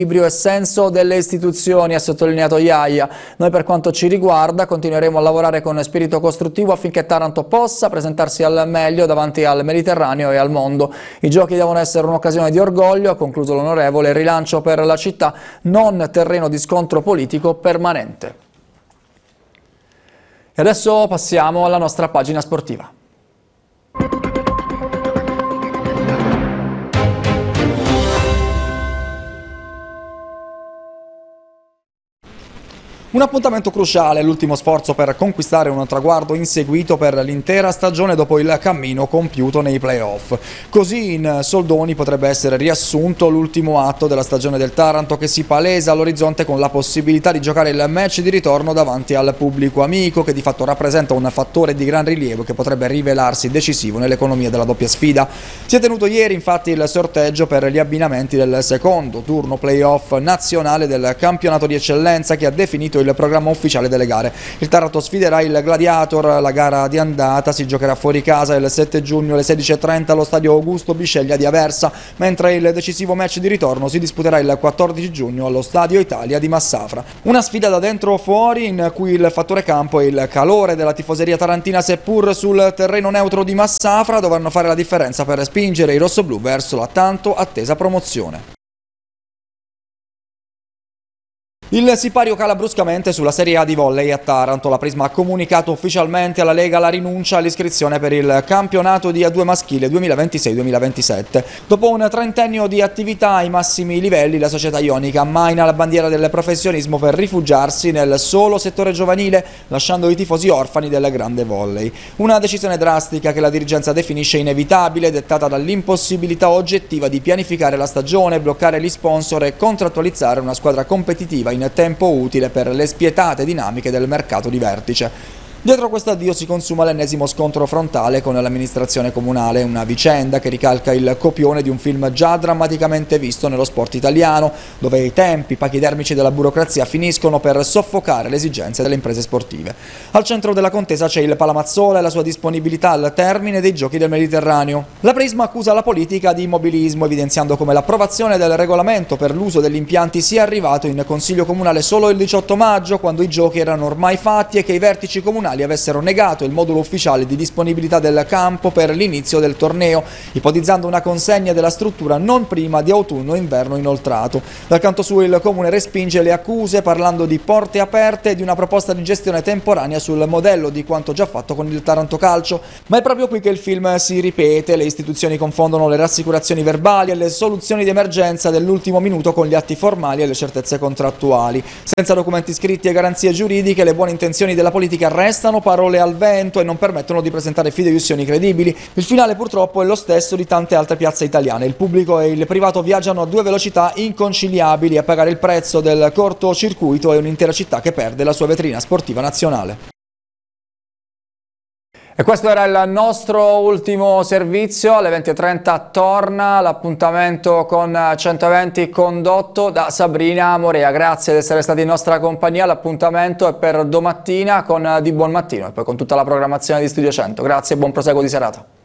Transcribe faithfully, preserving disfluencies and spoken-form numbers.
Equilibrio e senso delle istituzioni, ha sottolineato Iaia. Noi per quanto ci riguarda continueremo a lavorare con spirito costruttivo affinché Taranto possa presentarsi al meglio davanti al Mediterraneo e al mondo. I giochi devono essere un'occasione di orgoglio, ha concluso l'onorevole, rilancio per la città, non terreno di scontro politico permanente. E adesso passiamo alla nostra pagina sportiva. Un appuntamento cruciale, l'ultimo sforzo per conquistare un traguardo inseguito per l'intera stagione dopo il cammino compiuto nei play-off. Così in soldoni potrebbe essere riassunto l'ultimo atto della stagione del Taranto, che si palesa all'orizzonte con la possibilità di giocare il match di ritorno davanti al pubblico amico, che di fatto rappresenta un fattore di gran rilievo che potrebbe rivelarsi decisivo nell'economia della doppia sfida. Si è tenuto ieri infatti il sorteggio per gli abbinamenti del secondo turno play-off nazionale del campionato di eccellenza, che ha definito il programma ufficiale delle gare. Il Taranto sfiderà il Gladiator, la gara di andata si giocherà fuori casa il sette giugno alle sedici e trenta allo stadio Augusto Bisceglia di Aversa, mentre il decisivo match di ritorno si disputerà il quattordici giugno allo Stadio Italia di Massafra. Una sfida da dentro o fuori in cui il fattore campo e il calore della tifoseria tarantina, seppur sul terreno neutro di Massafra, dovranno fare la differenza per spingere i rossoblù verso la tanto attesa promozione. Il sipario cala bruscamente sulla Serie A di volley a Taranto. La Prisma ha comunicato ufficialmente alla Lega la rinuncia all'iscrizione per il campionato di A due maschile duemilaventisei duemilaventisette. Dopo un trentennio di attività ai massimi livelli, la società ionica ammaina la bandiera del professionismo per rifugiarsi nel solo settore giovanile, lasciando i tifosi orfani del grande volley. Una decisione drastica che la dirigenza definisce inevitabile, dettata dall'impossibilità oggettiva di pianificare la stagione, bloccare gli sponsor e contrattualizzare una squadra competitiva in tempo utile per le spietate dinamiche del mercato di vertice. Dietro questo addio si consuma l'ennesimo scontro frontale con l'amministrazione comunale, una vicenda che ricalca il copione di un film già drammaticamente visto nello sport italiano, dove i tempi pachidermici della burocrazia finiscono per soffocare le esigenze delle imprese sportive. Al centro della contesa c'è il Palamazzola e la sua disponibilità al termine dei Giochi del Mediterraneo. La Prisma accusa la politica di immobilismo, evidenziando come l'approvazione del regolamento per l'uso degli impianti sia arrivato in Consiglio Comunale solo il diciotto maggio, quando i giochi erano ormai fatti e che i vertici comunali avessero negato il modulo ufficiale di disponibilità del campo per l'inizio del torneo, ipotizzando una consegna della struttura non prima di autunno-inverno inoltrato. Dal canto suo il Comune respinge le accuse, parlando di porte aperte e di una proposta di gestione temporanea sul modello di quanto già fatto con il Taranto Calcio. Ma è proprio qui che il film si ripete, le istituzioni confondono le rassicurazioni verbali e le soluzioni di emergenza dell'ultimo minuto con gli atti formali e le certezze contrattuali. Senza documenti scritti e garanzie giuridiche, le buone intenzioni della politica restano parole al vento e non permettono di presentare fideiussioni credibili. Il finale purtroppo è lo stesso di tante altre piazze italiane. Il pubblico e il privato viaggiano a due velocità inconciliabili, a pagare il prezzo del cortocircuito è un'intera città che perde la sua vetrina sportiva nazionale. E questo era il nostro ultimo servizio. Alle venti e trenta torna l'appuntamento con centoventi condotto da Sabrina Morea. Grazie di essere stati in nostra compagnia. L'appuntamento è per domattina con Di Buon Mattino e poi con tutta la programmazione di Studio cento. Grazie e buon proseguo di serata.